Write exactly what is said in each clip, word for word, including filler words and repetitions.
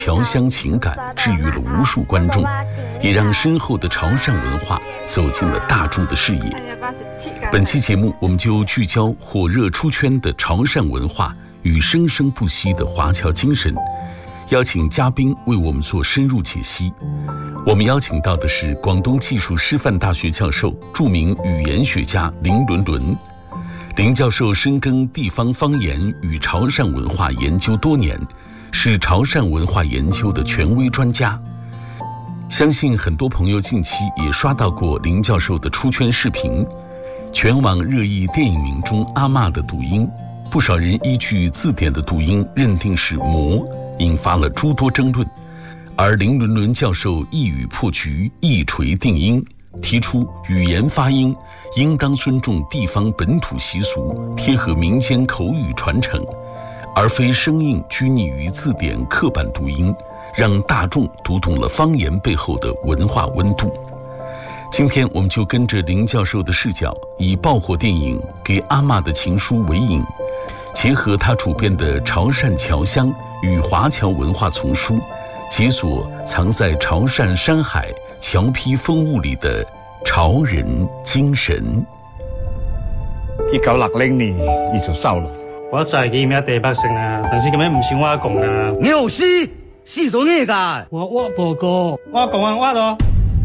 侨乡情感治愈了无数观众，也让深厚的潮汕文化走进了大众的视野。本期节目，我们就聚焦火热出圈的潮汕文化与生生不息的华侨精神，邀请嘉宾为我们做深入解析。我们邀请到的是广东技术师范大学教授、著名语言学家林伦伦。林教授深耕地方方言与潮汕文化研究多年，是潮汕文化研究的权威专家。相信很多朋友近期也刷到过林教授的出圈视频，全网热议电影名中阿嬷的读音，不少人依据字典的读音认定是魔，引发了诸多争论。而林伦伦教授一语破局，一锤定音，提出语言发音应当尊重地方本土习俗，贴合民间口语传承，而非生硬拘泥于字典刻板读音，让大众读懂了方言背后的文化温度。今天我们就跟着林教授的视角，以爆火电影《给阿嬷的情书》为引，结合他主编的潮汕侨乡与华侨文化丛书，解锁藏在潮汕山海侨批风物里的潮人精神。 一九六零年，伊就收啦。 我就係記咩地北城啊，但是咁樣唔算挖共啊。 你有死，死咗咩㗎？ 我挖報告，挖共啊，挖咯。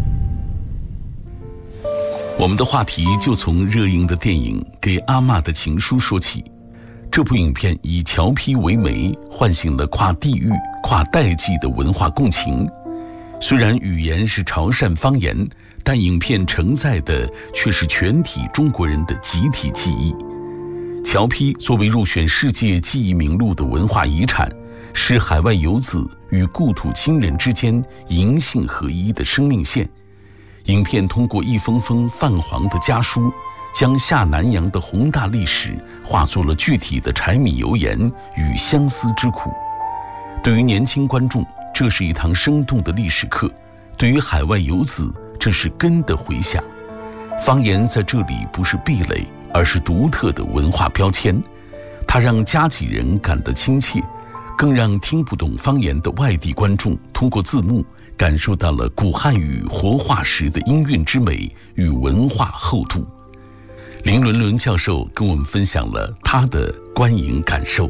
我們的話題就從熱映的電影《給阿嬷的情書》說起。這部影片以僑批為媒，喚醒了跨地域、跨代際的文化共情。雖然語言是潮汕方言，但影片承載的卻是全體中國人的集體記憶。僑批作為入選世界記憶名錄的文化遺產，是海外游子與故土親人之間銀杏合一的生命線。影片通過一封封泛黃的家書，將下南洋的宏大歷史化作了具體的柴米油鹽與相思之苦。對於年輕觀眾，這是一堂生動的歷史課；對於海外游子，這是根的回響。方言在這裡不是壁壘，而是獨特的文化標籤，它讓家己人感得親切，更讓聽不懂方言的外地觀眾通過字幕感受到了古漢語活化時的音韻之美與文化厚度。林倫倫教授跟我們分享了他的觀影感受。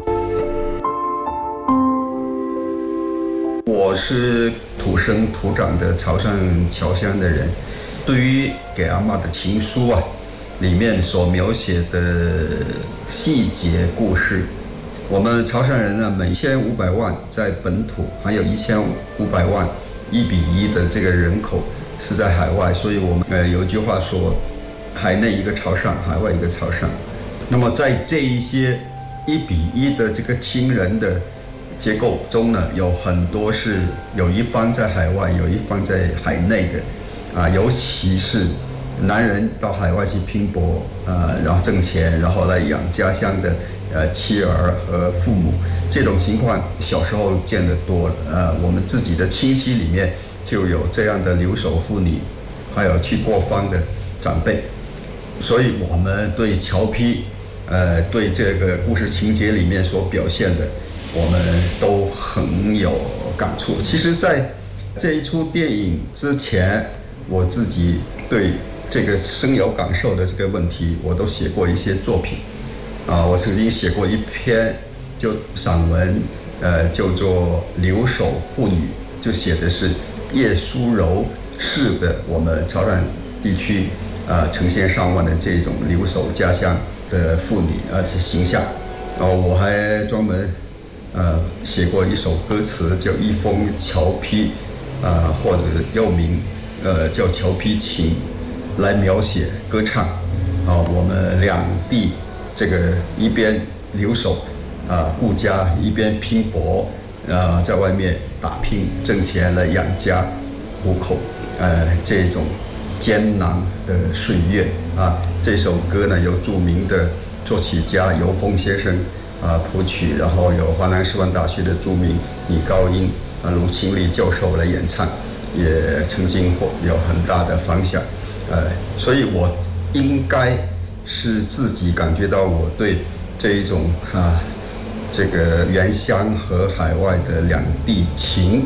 我是土生土長的潮汕僑鄉的人，對於給阿嬷的情書啊，裡面所描寫的細節故事，我們潮汕人呢，每千五百萬在本土，還有一千五百萬一比一的這個人口是在海外，所以我們呃有一句話說，海內一個潮汕，海外一個潮汕。那麼在這一些一比一的這個親人的結構中呢，有很多是有一方在海外，有一方在海內的，啊，尤其是男人到海外去拼搏，啊，然後掙錢，然後來養家鄉的呃妻兒和父母，這種情況小時候見得多了。呃，我們自己的親戚裡面就有這樣的留守婦女，還有去過方的長輩，所以我們對僑批，呃，對這個故事情節裡面所表現的，我們都很有感觸。其實在這一出電影之前，我自己對這個深有感受的這個問題，我都寫過一些作品。啊，我曾經寫過一篇就散文，呃，叫做《留守婦女》，就寫的是葉淑柔式的我們潮汕地區啊，成千上萬的這種留守家鄉的婦女而且形象。然後我還專門呃寫過一首歌詞叫《一封僑批》，啊，或者又名呃叫《僑批情》，來描寫歌唱啊我們兩地這個一邊留守啊顧家，一邊拼搏啊在外面打拼掙錢來養家糊口，呃這種艱難的歲月啊。這首歌呢由著名的作曲家游峰先生啊譜曲，然後由華南師範大學的著名女高音啊盧清麗教授來演唱，也曾經有很大的反響。呃，所以我應該是自己感覺到我對這一種啊这个原乡和海外的两地情